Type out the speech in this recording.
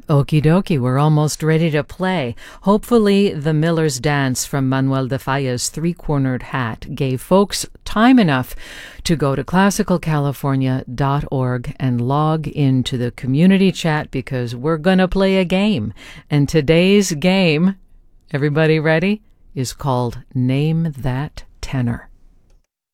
Okie dokie, we're almost ready to play. Hopefully, the Miller's Dance from Manuel de Falla's Three-Cornered Hat gave folks time enough to go to classicalcalifornia.org and log into the community chat because we're going to play a game. And today's game, everybody ready, is called Name That Tenor.